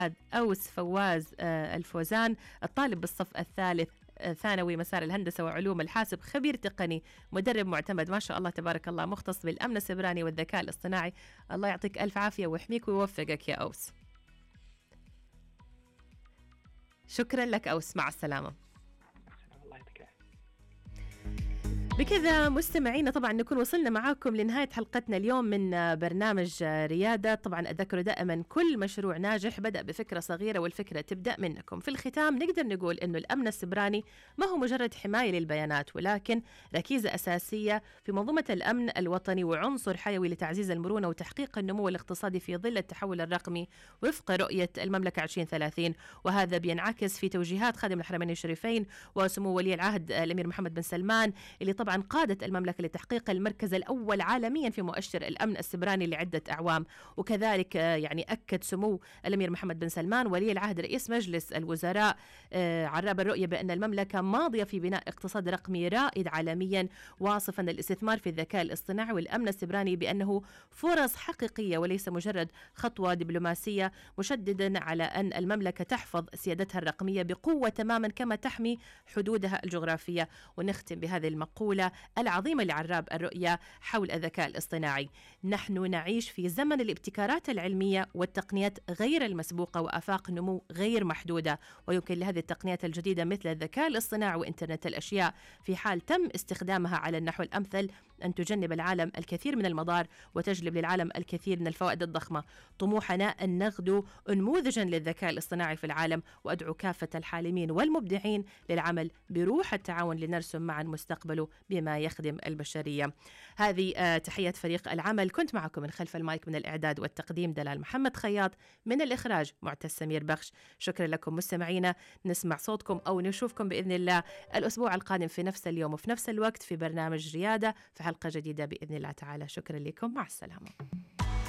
أوس فواز الفوزان، الطالب بالصف الثالث ثانوي مسار الهندسة وعلوم الحاسب، خبير تقني، مدرب معتمد، ما شاء الله تبارك الله، مختص بالأمن السيبراني والذكاء الاصطناعي. الله يعطيك ألف عافية ويحميك ويوفقك يا أوس. شكرا لك أوس، مع السلامة. بكذا مستمعينا طبعا نكون وصلنا معاكم لنهاية حلقتنا اليوم من برنامج ريادة. طبعا أذكر دائما كل مشروع ناجح بدأ بفكرة صغيرة، والفكرة تبدأ منكم. في الختام نقدر نقول أنه الأمن السيبراني ما هو مجرد حماية للبيانات، ولكن ركيزة أساسية في منظومة الأمن الوطني، وعنصر حيوي لتعزيز المرونة وتحقيق النمو الاقتصادي في ظل التحول الرقمي وفق رؤية المملكة 2030. وهذا بينعكس في توجيهات خادم الحرمين الشريفين وسمو ولي العهد الأمير محمد بن سلمان، اللي طبعا قادت المملكة لتحقيق المركز الأول عالميا في مؤشر الأمن السيبراني لعدة أعوام. وكذلك يعني أكد سمو الأمير محمد بن سلمان ولي العهد رئيس مجلس الوزراء عراب الرؤية بأن المملكة ماضية في بناء اقتصاد رقمي رائد عالميا، واصفا الاستثمار في الذكاء الاصطناعي والأمن السيبراني بأنه فرص حقيقية وليس مجرد خطوة دبلوماسية، مشددا على أن المملكة تحفظ سيادتها الرقمية بقوة تماما كما تحمي حدودها الجغرافية. ونختم بهذه المقولة العظيمة لعراب الرؤية حول الذكاء الاصطناعي: نحن نعيش في زمن الابتكارات العلمية والتقنيات غير المسبوقة وآفاق نمو غير محدودة، ويمكن لهذه التقنيات الجديدة مثل الذكاء الاصطناعي وإنترنت الأشياء في حال تم استخدامها على النحو الأمثل أن تجنب العالم الكثير من المضار وتجلب للعالم الكثير من الفوائد الضخمة. طموحنا أن نغدو نموذجا للذكاء الاصطناعي في العالم، وأدعو كافة الحالمين والمبدعين للعمل بروح التعاون لنرسم معا مستقبله بما يخدم البشرية. هذه تحية فريق العمل، كنت معكم من خلف المايك من الإعداد والتقديم دلال محمد خياط، من الإخراج معتز سمير بخش. شكرا لكم مستمعينا، نسمع صوتكم أو نشوفكم بإذن الله الأسبوع القادم في نفس اليوم وفي نفس الوقت في برنامج ريادة في حلقة جديدة بإذن الله تعالى. شكرا لكم، مع السلامة.